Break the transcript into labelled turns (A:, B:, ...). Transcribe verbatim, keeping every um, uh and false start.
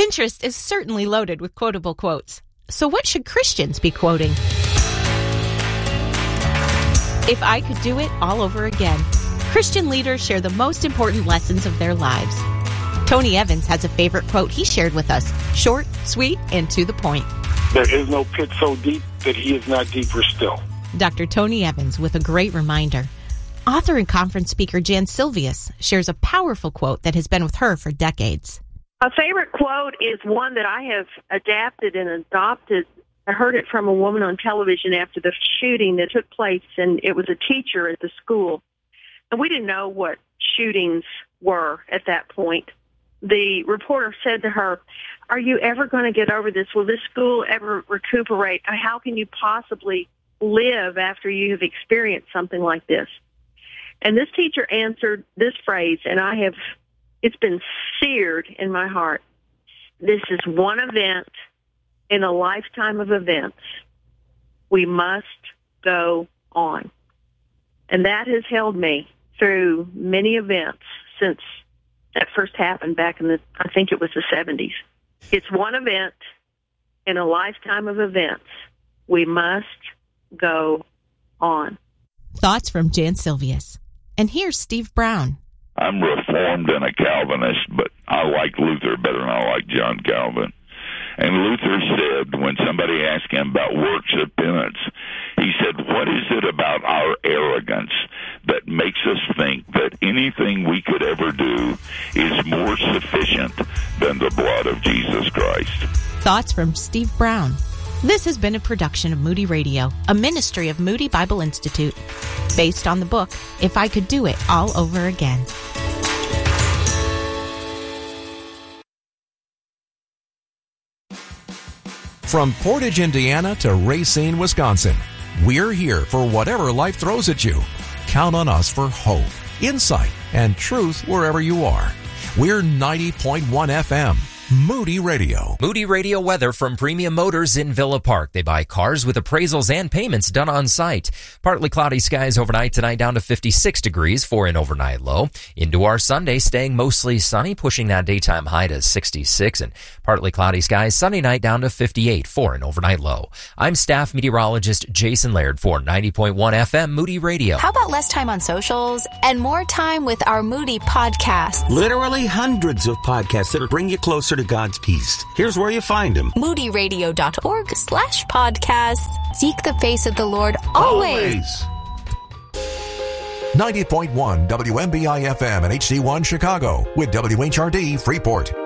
A: Pinterest is certainly loaded with quotable quotes. So what should Christians be quoting? If I could do it all over again. Christian leaders share the most important lessons of their lives. Tony Evans has a favorite quote he shared with us. Short, sweet, and to the point.
B: There is no pit so deep that he is not deeper still.
A: Doctor Tony Evans with a great reminder. Author and conference speaker Jan Silvius shares a powerful quote that has been with her for decades.
C: A favorite quote is one that I have adapted and adopted. I heard it from a woman on television after the shooting that took place, and it was a teacher at the school. And we didn't know what shootings were at that point. The reporter said to her, "Are you ever going to get over this? Will this school ever recuperate? How can you possibly live after you have experienced something like this?" And this teacher answered this phrase, and I have, it's been seared in my heart. This is one event in a lifetime of events. We must go on. And that has held me through many events since that first happened back in the, I think it was the seventies. It's one event in a lifetime of events. We must go on.
A: Thoughts from Jan Silvius. And here's Steve Brown.
D: I'm Reformed and a Calvinist, but I like Luther better than I like John Calvin. And Luther said, when somebody asked him about works of penance, he said, what is it about our arrogance that makes us think that anything we could ever do is more sufficient than the blood of Jesus Christ?
A: Thoughts from Steve Brown. This has been a production of Moody Radio, a ministry of Moody Bible Institute, based on the book, If I Could Do It All Over Again.
E: From Portage, Indiana to Racine, Wisconsin, we're here for whatever life throws at you. Count on us for hope, insight, and truth wherever you are. We're ninety point one F M. Moody Radio.
F: Moody Radio weather from Premium Motors in Villa Park. They buy cars with appraisals and payments done on site. Partly cloudy skies overnight tonight, down to fifty-six degrees for an overnight low. Into our Sunday, staying mostly sunny, pushing that daytime high to sixty-six. And partly cloudy skies Sunday night, down to fifty-eight for an overnight low. I'm staff meteorologist Jason Laird for ninety point one F M Moody Radio.
G: How about less time on socials and more time with our Moody podcasts?
H: Literally hundreds of podcasts that'll bring you closer to God's peace. Here's where you find them.
G: moody radio dot org slash podcasts. Seek the face of the Lord always.
E: always. ninety point one W M B I F M and H D one Chicago with W H R D Freeport.